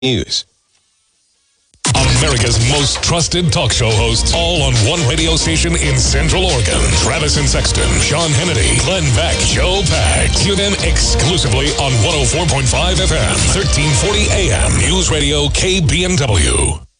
News. America's most trusted talk show hosts, all on one radio station in Central Oregon. Travis and Sexton, Sean Hannity, Glenn Beck, Joe Pags. Hear them exclusively on 104.5 FM, 1340 AM. News Radio KBNW.